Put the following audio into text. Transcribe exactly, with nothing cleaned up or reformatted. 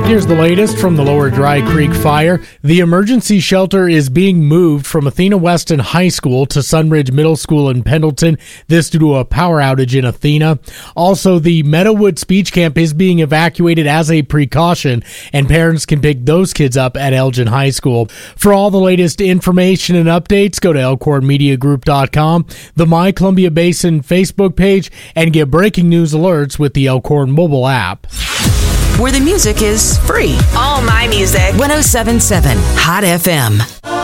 Here's the latest from the Lower Dry Creek fire. The emergency shelter is being moved from Athena Weston High School to Sunridge Middle School in Pendleton. This due to a power outage in Athena. Also, the Meadowood Speech Camp is being evacuated as a precaution, and parents can pick those kids up at Elgin High School. For all the latest information and updates, go to elkhorn media group dot com, the My Columbia Basin Facebook page, and get breaking news alerts with the Elkhorn mobile app. Where the music is free. All my music. one oh seven point seven Hot F M.